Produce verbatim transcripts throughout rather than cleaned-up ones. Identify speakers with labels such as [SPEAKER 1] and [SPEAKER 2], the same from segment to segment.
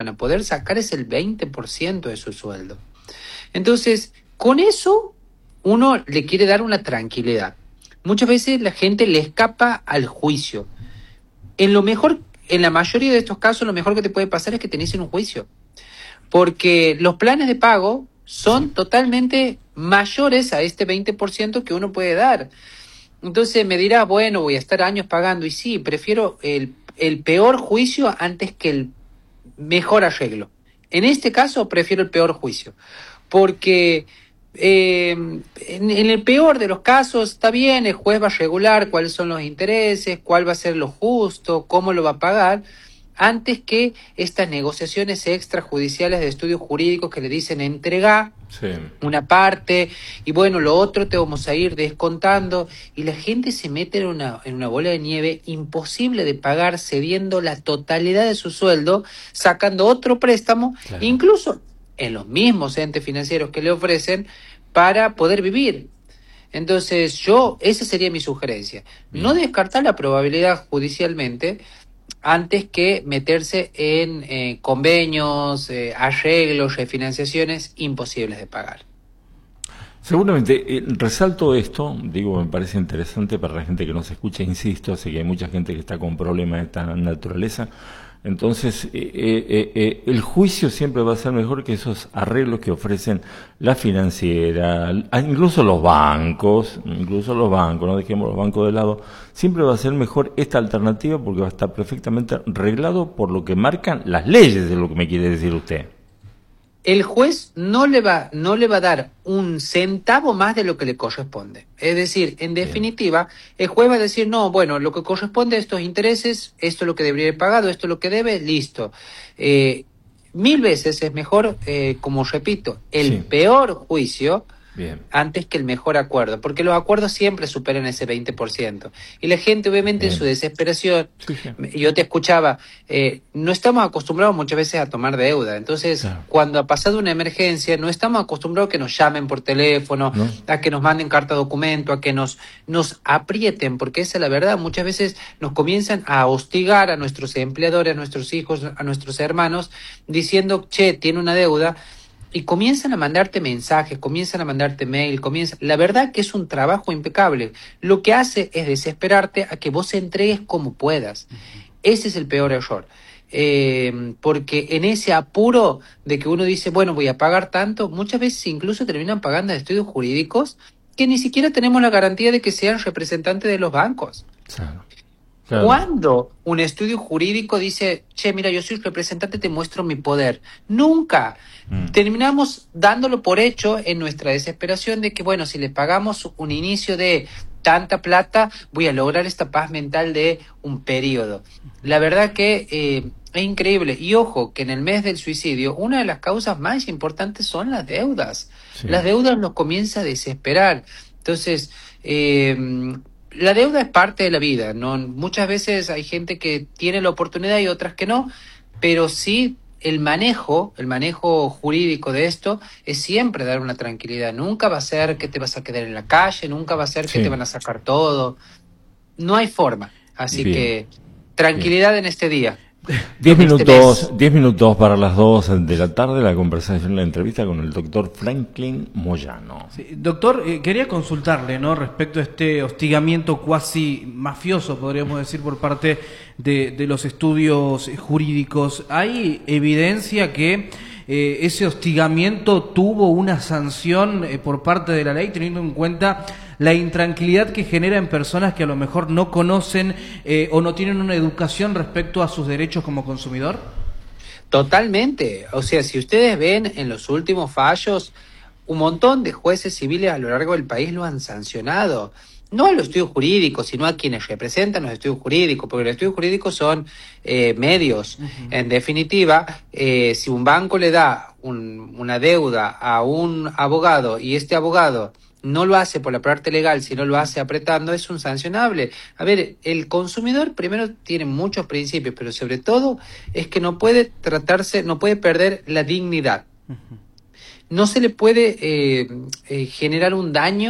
[SPEAKER 1] van a poder sacar es el veinte por ciento de su sueldo. Entonces, con eso uno le quiere dar una tranquilidad. Muchas veces la gente le escapa al juicio. En lo mejor, en la mayoría de estos casos, lo mejor que te puede pasar es que tenés en un juicio. Porque los planes de pago son totalmente mayores a este veinte por ciento que uno puede dar. Entonces me dirá, bueno, voy a estar años pagando. Y sí, prefiero el, el peor juicio antes que el mejor arreglo. En este caso, prefiero el peor juicio. Porque eh, en, en el peor de los casos, está bien, el juez va a regular cuáles son los intereses, cuál va a ser lo justo, cómo lo va a pagar, antes que estas negociaciones extrajudiciales de estudios jurídicos que le dicen entrega sí. una parte y bueno, lo otro te vamos a ir descontando, y la gente se mete en una, en una bola de nieve imposible de pagar, cediendo la totalidad de su sueldo, sacando otro préstamo, claro. incluso en los mismos entes financieros que le ofrecen para poder vivir. Entonces yo, esa sería mi sugerencia, Bien. no descartar la probabilidad judicialmente antes que meterse en eh, convenios, eh, arreglos, refinanciaciones imposibles de pagar.
[SPEAKER 2] Seguramente, eh, resalto esto, digo, me parece interesante para la gente que nos escucha, insisto, sé que hay mucha gente que está con problemas de esta naturaleza, entonces eh, eh, eh, el juicio siempre va a ser mejor que esos arreglos que ofrecen la financiera, incluso los bancos, incluso los bancos, no dejemos los bancos de lado, siempre va a ser mejor esta alternativa porque va a estar perfectamente reglado por lo que marcan las leyes, de lo que me quiere decir usted.
[SPEAKER 1] El juez no le va, no le va a dar un centavo más de lo que le corresponde. Es decir, en definitiva, Bien. el juez va a decir, no, bueno, lo que corresponde a estos intereses, esto es lo que debería haber pagado, esto es lo que debe, listo. Eh, mil veces es mejor, eh, como repito, el sí. peor juicio Bien. antes que el mejor acuerdo, porque los acuerdos siempre superan ese veinte por ciento. Y la gente, obviamente, Bien. en su desesperación, sí, sí. yo te escuchaba, eh, no estamos acostumbrados muchas veces a tomar deuda. Entonces, claro. cuando ha pasado una emergencia, no estamos acostumbrados a que nos llamen por teléfono, ¿no? a que nos manden carta documento, a que nos, nos aprieten, porque esa es la verdad. Muchas veces nos comienzan a hostigar a nuestros empleadores, a nuestros hijos, a nuestros hermanos, diciendo, che, tiene una deuda. Y comienzan a mandarte mensajes, comienzan a mandarte mail, comienzan... La verdad que es un trabajo impecable. Lo que hace es desesperarte a que vos entregues como puedas. Uh-huh. Ese es el peor error. Eh, porque en ese apuro de que uno dice, bueno, voy a pagar tanto, muchas veces incluso terminan pagando estudios jurídicos que ni siquiera tenemos la garantía de que sean representantes de los bancos. Claro. Claro. ¿Cuándo un estudio jurídico dice, che, mira, yo soy representante, te muestro mi poder? Nunca. Mm. Terminamos dándolo por hecho en nuestra desesperación de que, bueno, si le pagamos un inicio de tanta plata, voy a lograr esta paz mental de un periodo. La verdad que eh, es increíble. Y ojo, que en el mes del suicidio, una de las causas más importantes son las deudas. Sí. Las deudas nos comienza a desesperar. Entonces, eh, la deuda es parte de la vida, ¿no? Muchas veces hay gente que tiene la oportunidad y otras que no, pero sí el manejo, el manejo jurídico de esto es siempre dar una tranquilidad. Nunca va a ser que te vas a quedar en la calle, nunca va a ser que sí. te van a sacar todo. No hay forma. Así Bien. que tranquilidad Bien. en este día.
[SPEAKER 2] Diez minutos, este diez minutos para las dos de la tarde, la conversación, la entrevista con el doctor Franklin Moyano.
[SPEAKER 3] Sí, doctor, eh, quería consultarle, ¿no? Respecto a este hostigamiento cuasi mafioso, podríamos decir, por parte de, de los estudios jurídicos. ¿Hay evidencia que eh, ese hostigamiento tuvo una sanción eh, por parte de la ley, teniendo en cuenta la intranquilidad que genera en personas que a lo mejor no conocen eh, o no tienen una educación respecto a sus derechos como consumidor?
[SPEAKER 1] Totalmente. O sea, si ustedes ven en los últimos fallos, un montón de jueces civiles a lo largo del país lo han sancionado. No a los estudios jurídicos, sino a quienes representan los estudios jurídicos, porque los estudios jurídicos son eh, medios. Uh-huh. En definitiva, eh, si un banco le da un, una deuda a un abogado y este abogado no lo hace por la parte legal, sino lo hace apretando, es un sancionable. A ver, el consumidor primero tiene muchos principios, pero sobre todo es que no puede tratarse, no puede perder la dignidad. Uh-huh. No se le puede eh, eh, generar un daño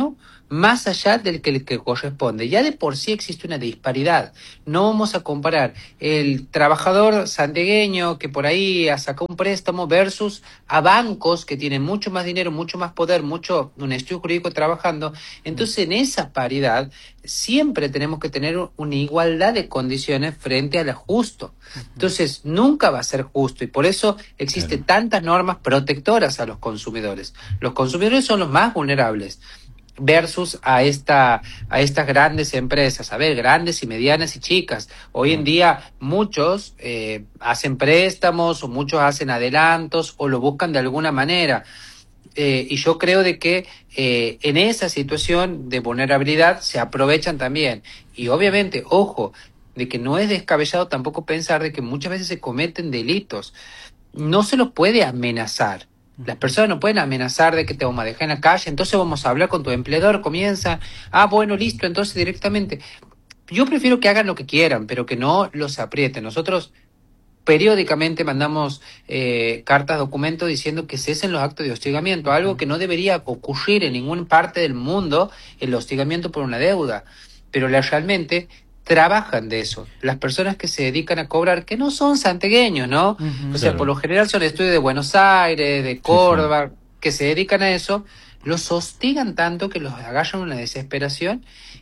[SPEAKER 1] más allá del que, el que corresponde. Ya de por sí existe una disparidad. No vamos a comparar el trabajador santiagueño que por ahí ha sacado un préstamo versus a bancos que tienen mucho más dinero, mucho más poder, mucho un estudio jurídico trabajando. Entonces, en esa paridad siempre tenemos que tener una igualdad de condiciones frente a lo justo. Entonces, nunca va a ser justo y por eso existen
[SPEAKER 2] Claro.
[SPEAKER 1] tantas normas protectoras a los consumidores. Los consumidores son los más vulnerables versus a esta a estas grandes empresas, a ver, grandes y medianas y chicas. Hoy en día muchos eh, hacen préstamos o muchos hacen adelantos o lo buscan de alguna manera. Eh, y yo creo de que eh, en esa situación de vulnerabilidad se aprovechan también. Y obviamente, ojo, de que no es descabellado tampoco pensar de que muchas veces se cometen delitos. No se los puede amenazar. Las personas no pueden amenazar de que te vamos a dejar en la calle, entonces vamos a hablar con tu empleador, comienza, ah, bueno, listo, entonces directamente. Yo prefiero que hagan lo que quieran, pero que no los aprieten. Nosotros periódicamente mandamos eh, cartas, documentos diciendo que cesen los actos de hostigamiento, algo que no debería ocurrir en ninguna parte del mundo, el hostigamiento por una deuda, pero la, realmente trabajan de eso. Las personas que se dedican a cobrar, que no son santiagueños, ¿no?
[SPEAKER 3] Uh-huh.
[SPEAKER 1] O sea,
[SPEAKER 2] Claro.
[SPEAKER 1] por lo general son estudios de Buenos Aires, de Córdoba, sí, sí. que se dedican a eso, los hostigan tanto que los agarran una desesperación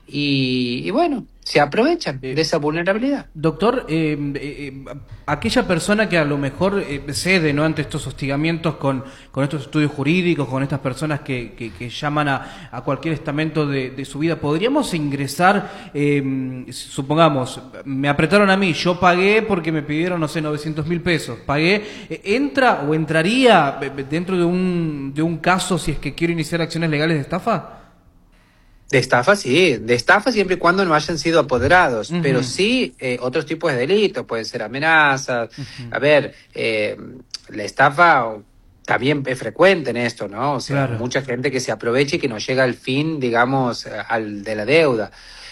[SPEAKER 1] y, y bueno, se aprovechan
[SPEAKER 3] Eh,
[SPEAKER 1] de esa vulnerabilidad.
[SPEAKER 3] Doctor, eh, eh, aquella persona que a lo mejor eh, cede, ¿no?, ante estos hostigamientos con, con estos estudios jurídicos, con estas personas que, que, que llaman a, a cualquier estamento de, de su vida, ¿podríamos ingresar, eh, supongamos, me apretaron a mí, yo pagué porque me pidieron, no sé, novecientos mil pesos, pagué, eh, ¿entra o entraría dentro de un, de un caso si es que quiero iniciar acciones legales de estafa?
[SPEAKER 1] De estafa, sí, de estafa siempre y cuando no hayan sido apoderados,
[SPEAKER 3] uh-huh.
[SPEAKER 1] pero sí eh, otros tipos de delitos, pueden ser amenazas. Uh-huh. A ver, eh, la estafa también es frecuente en esto, ¿no? O sea, claro. mucha gente que se aprovecha y que no llega al fin, digamos, al de la deuda.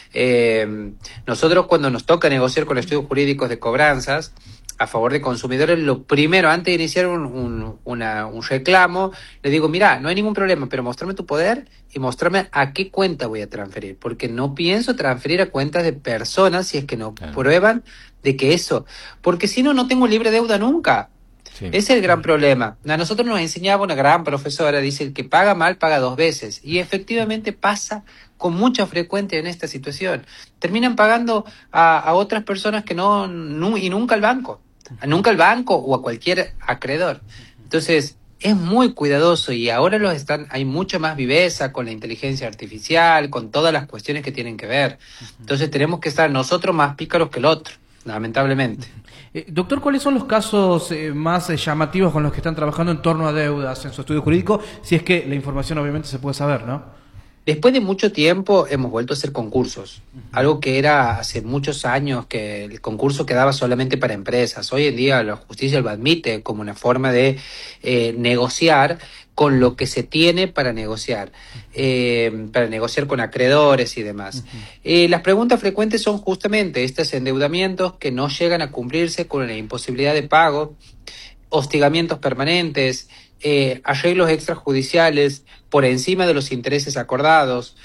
[SPEAKER 1] Eh, nosotros cuando nos toca negociar con estudios jurídicos de cobranzas a favor de consumidores, lo primero, antes de iniciar un, un, una, un reclamo, le digo, mira, no hay ningún problema, pero mostrame tu poder y mostrame a qué cuenta voy a transferir, porque no pienso transferir a cuentas de personas si es que no claro. prueban de que eso, porque si no, no tengo libre deuda nunca. Sí. Ese es el gran problema. A nosotros nos enseñaba una gran profesora, dice, el que paga mal paga dos veces, y efectivamente pasa con mucha frecuencia en esta situación. Terminan pagando a, a otras personas que no, no, y nunca al banco, nunca al banco o a cualquier acreedor. Entonces, es muy cuidadoso y ahora los están, hay mucha más viveza con la inteligencia artificial, con todas las cuestiones que tienen que ver. Entonces tenemos que estar nosotros más pícaros que el otro, lamentablemente.
[SPEAKER 3] Eh, doctor, ¿cuáles son los casos eh, más eh, llamativos con los que están trabajando en torno a deudas en su estudio jurídico? Si es que la información obviamente se puede saber, ¿no?
[SPEAKER 1] Después de mucho tiempo hemos vuelto a hacer concursos, uh-huh. algo que era hace muchos años que el concurso quedaba solamente para empresas. Hoy en día la justicia lo admite como una forma de eh, negociar con lo que se tiene para negociar, eh, para negociar con acreedores y demás. Uh-huh. Eh, las preguntas frecuentes son justamente estos endeudamientos que no llegan a cumplirse con la imposibilidad de pago, hostigamientos permanentes, eh, arreglos extrajudiciales por encima de los intereses acordados,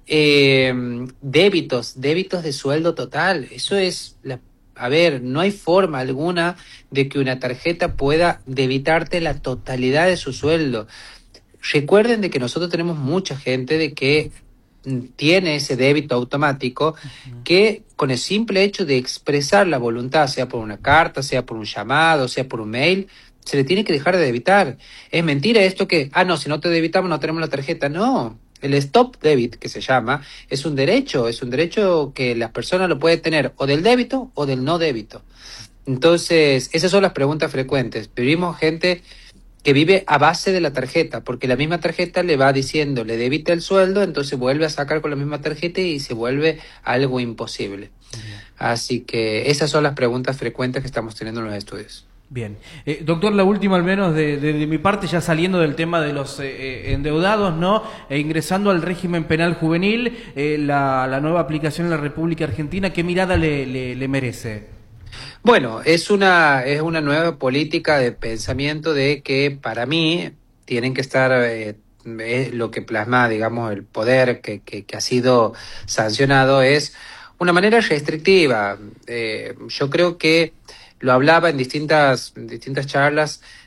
[SPEAKER 1] eh, débitos, débitos de sueldo total. Eso es, la, a ver, no hay forma alguna de que una tarjeta pueda debitarte la totalidad de su sueldo. Recuerden de que nosotros tenemos mucha gente de que tiene ese débito automático uh-huh. que con el simple hecho de expresar la voluntad, sea por una carta, sea por un llamado, sea por un mail, se le tiene que dejar de debitar. Es mentira esto que, ah, no, si no te debitamos no tenemos la tarjeta. No, el stop debit, que se llama, es un derecho, es un derecho que las personas lo pueden tener o del débito o del no débito. Entonces, esas son las preguntas frecuentes. Vivimos gente que vive a base de la tarjeta, porque la misma tarjeta le va diciendo, le debita el sueldo, entonces vuelve a sacar con la misma tarjeta y se vuelve algo imposible. Uh-huh. Así que esas son las preguntas frecuentes que estamos teniendo en los estudios.
[SPEAKER 3] Bien. Eh, doctor, la última al menos de, de, de mi parte, ya saliendo del tema de los eh, endeudados, ¿no? E ingresando al régimen penal juvenil, eh, la, la nueva aplicación en la República Argentina, ¿qué mirada le, le, le merece?
[SPEAKER 1] Bueno, es una, es una nueva política de pensamiento de que para mí tienen que estar eh, es lo que plasma, digamos, el poder que, que, que ha sido sancionado es una manera restrictiva. Eh, yo creo que lo hablaba en distintas, en distintas charlas